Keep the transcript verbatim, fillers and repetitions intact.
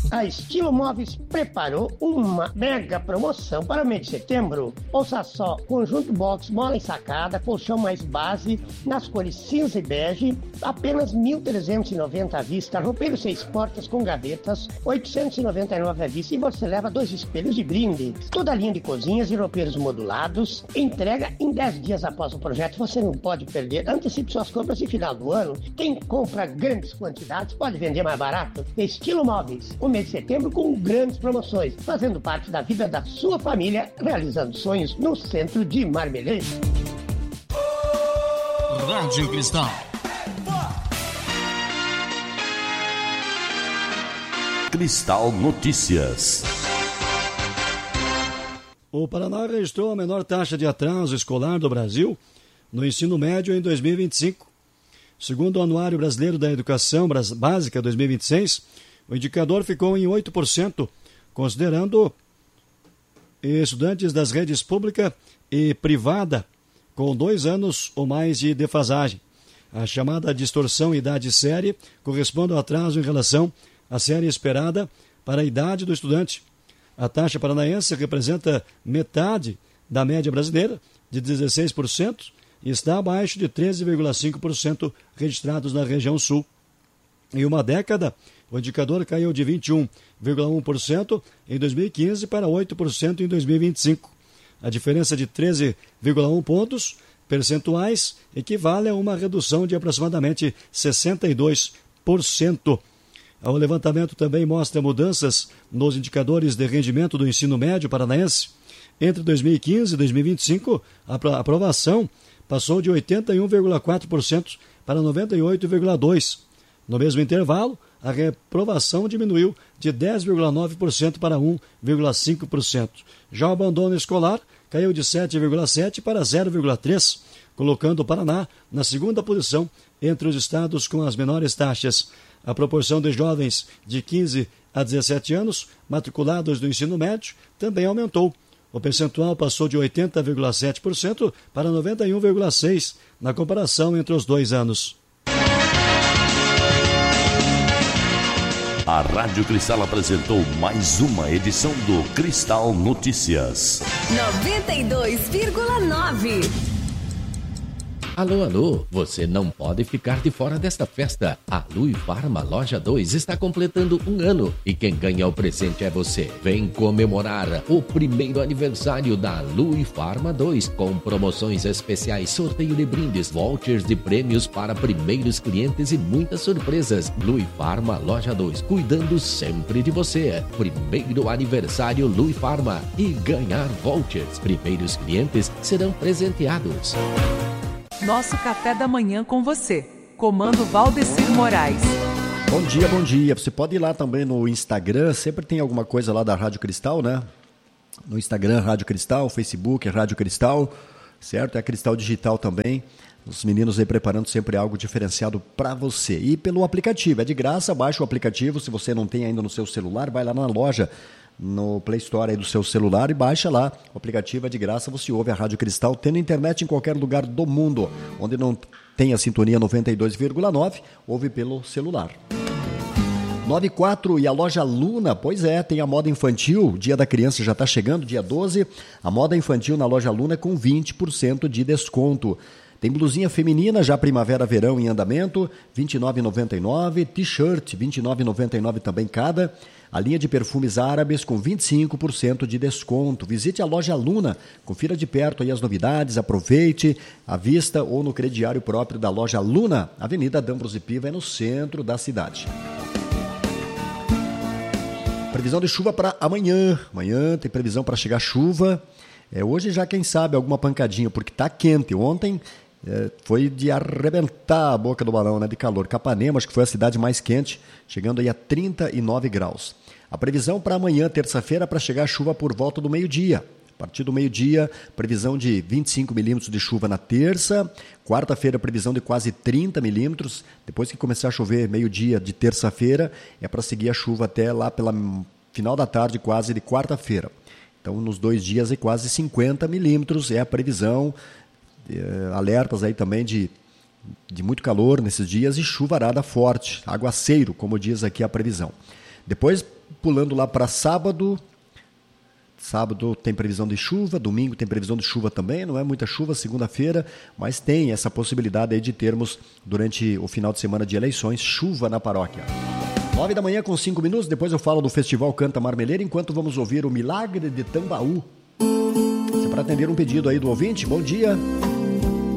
A Estilo Móveis preparou uma mega promoção para o mês de setembro. Ouça só, conjunto box, mola ensacada, colchão mais base, nas cores cinza e bege, apenas mil trezentos e noventa reais à vista, roupeiro seis portas com gavetas, oitocentos e noventa e nove reais à vista, e você leva dois espelhos de brinde. Toda a linha de cozinhas e roupeiros modulados, entrega em dez dias após o projeto, você não pode perder. Antecipe suas compras e final do ano. Quem compra grandes quantidades pode vender mais barato. Estilo Móveis, o mês de setembro com grandes promoções, fazendo parte da vida da sua família, realizando sonhos no centro de Marmeleiro. Rádio Cristal. Cristal Notícias. O Paraná registrou a menor taxa de atraso escolar do Brasil no ensino médio em dois mil e vinte e cinco. Segundo o Anuário Brasileiro da Educação Básica dois mil e vinte e seis, o indicador ficou em oito por cento, considerando estudantes das redes pública e privada com dois anos ou mais de defasagem. A chamada distorção idade série corresponde ao atraso em relação à série esperada para a idade do estudante. A taxa paranaense representa metade da média brasileira, de dezesseis por cento, e está abaixo de treze vírgula cinco por cento registrados na região sul. Em uma década, o indicador caiu de vinte e um vírgula um por cento em dois mil e quinze para oito por cento em dois mil e vinte e cinco. A diferença de treze vírgula um pontos percentuais equivale a uma redução de aproximadamente sessenta e dois por cento. O levantamento também mostra mudanças nos indicadores de rendimento do ensino médio paranaense. Entre dois mil e quinze e dois mil e vinte e cinco, a aprovação passou de oitenta e um vírgula quatro por cento para noventa e oito vírgula dois por cento. No mesmo intervalo, a reprovação diminuiu de dez vírgula nove por cento para um vírgula cinco por cento. Já o abandono escolar caiu de sete vírgula sete por cento para zero vírgula três por cento, colocando o Paraná na segunda posição entre os estados com as menores taxas. A proporção de jovens de quinze a dezessete anos matriculados no ensino médio também aumentou. O percentual passou de oitenta vírgula sete por cento para noventa e um vírgula seis por cento na comparação entre os dois anos. A Rádio Cristal apresentou mais uma edição do Cristal Notícias. noventa e dois vírgula nove. Alô, alô, você não pode ficar de fora desta festa. A Lui Farma Loja dois está completando um ano e quem ganha o presente é você. Vem comemorar o primeiro aniversário da Lui Farma dois com promoções especiais, sorteio de brindes, vouchers de prêmios para primeiros clientes e muitas surpresas. Lui Farma Loja dois, cuidando sempre de você. Primeiro aniversário Lui Farma e ganhar vouchers. Primeiros clientes serão presenteados. Nosso café da manhã com você. Comando Valdecir Moraes. Bom dia, bom dia. Você pode ir lá também no Instagram, sempre tem alguma coisa lá da Rádio Cristal, né? No Instagram, Rádio Cristal, Facebook, Rádio Cristal, certo? É a Cristal Digital também. Os meninos aí preparando sempre algo diferenciado para você. E pelo aplicativo, é de graça, baixa o aplicativo. Se você não tem ainda no seu celular, vai lá na loja, no Play Store aí do seu celular e baixa lá. O aplicativo é de graça, você ouve a Rádio Cristal, tendo internet em qualquer lugar do mundo. Onde não tem a sintonia noventa e dois vírgula nove, ouve pelo celular. nove e quatro e a loja Luna, pois é, tem a moda infantil, o Dia da Criança já está chegando, dia doze. A moda infantil na loja Luna é com vinte por cento de desconto. Tem blusinha feminina, já primavera-verão em andamento, vinte e nove reais e noventa e nove centavos. T-shirt, vinte e nove reais e noventa e nove centavos também cada. A linha de perfumes árabes com vinte e cinco por cento de desconto. Visite a loja Luna, confira de perto aí as novidades, aproveite à vista ou no crediário próprio da loja Luna, Avenida D'Ambrosio Piva, é no centro da cidade. Previsão de chuva para amanhã. Amanhã tem previsão para chegar chuva. É, hoje já, quem sabe, alguma pancadinha, porque está quente. Ontem é, foi de arrebentar a boca do balão, né, de calor. Capanema, acho que foi a cidade mais quente, chegando aí a trinta e nove graus. A previsão para amanhã, terça-feira, para chegar chuva por volta do meio-dia. A partir do meio-dia, previsão de vinte e cinco milímetros de chuva na terça. Quarta-feira, previsão de quase trinta milímetros. Depois que começar a chover meio-dia de terça-feira, é para seguir a chuva até lá pela final da tarde, quase de quarta-feira. Então, nos dois dias, é quase cinquenta milímetros, é a previsão. É, alertas aí também de, de muito calor nesses dias e chuvarada forte, aguaceiro, como diz aqui a previsão. Depois, pulando lá para sábado, sábado tem previsão de chuva, domingo tem previsão de chuva também, não é muita chuva, segunda-feira, mas tem essa possibilidade aí de termos, durante o final de semana de eleições, chuva na paróquia. Nove da manhã com cinco minutos, depois eu falo do Festival Canta Marmeleira, enquanto vamos ouvir o Milagre de Tambaú. Você para atender um pedido aí do ouvinte, bom dia.